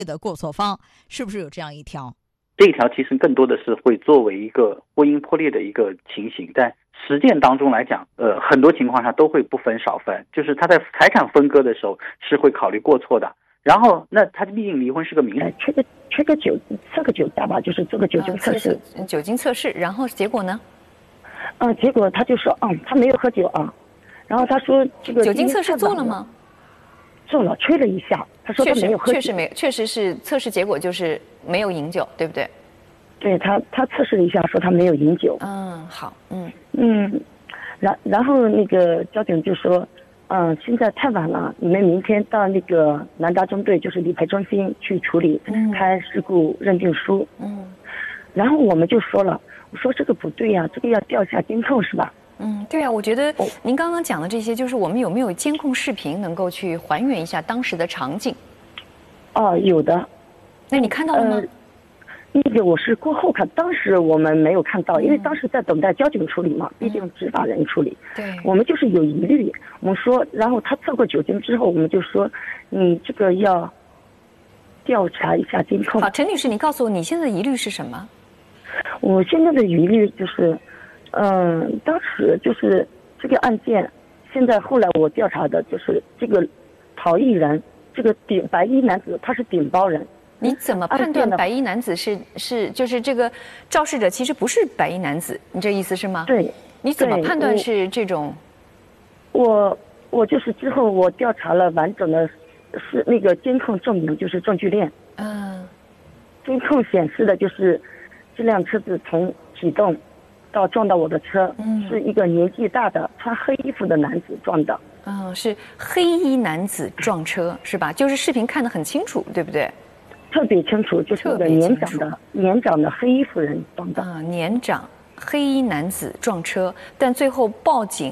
的过错方，是不是有这样一条？ 这一条其实更多的是会作为一个婚姻破裂的一个情形，在实践当中来讲，很多情况下都会不分少分，就是他在财产分割的时候是会考虑过错的。然后，那他毕竟离婚是个民事， 测个酒驾吧，就是做个酒精测试， 酒精测试，然后结果呢？ 结果他就说，他没有喝酒啊，然后他说这个酒精测试做了吗？ 做了，吹了一下，他说他没有喝酒， 确实是测试结果就是没有饮酒，对不对？ 对他测试了一下，说他没有饮酒。 好， 然后那个交警就说，现在太晚了，你们明天到那个南大中队，就是理赔中心去处理，开事故认定书。然后我们就说了，我说这个不对呀，这个要调一下监控是吧？ 对啊，我觉得您刚刚讲的这些，就是我们有没有监控视频能够去还原一下当时的场景？ 有的。 那你看到了吗？ 那个我是过后看，当时我们没有看到，因为当时在等待交警处理嘛，毕竟执法人处理。 对， 我们就是有疑虑，我们说，然后他测过酒精之后，我们就说，你这个要调查一下监控。 好，陈女士，你告诉我你现在的疑虑是什么？ 我现在的疑虑就是，当时就是这个案件，现在后来我调查的就是这个逃逸人，这个白衣男子他是顶包人。 你怎么判断白衣男子是就是这个肇事者其实不是白衣男子？你这意思是吗？ 对。 你怎么判断是这种？ 我就是之后我调查了完整的，是那个监控证明，就是证据链。监控显示的就是这辆车子从启动到撞到我的车，是一个年纪大的穿黑衣服的男子撞的。 是黑衣男子撞车是吧？就是视频看得很清楚，对不对？ 特别清楚，就是一个年长的黑衣服人撞的。 年长黑衣男子撞车，但最后报警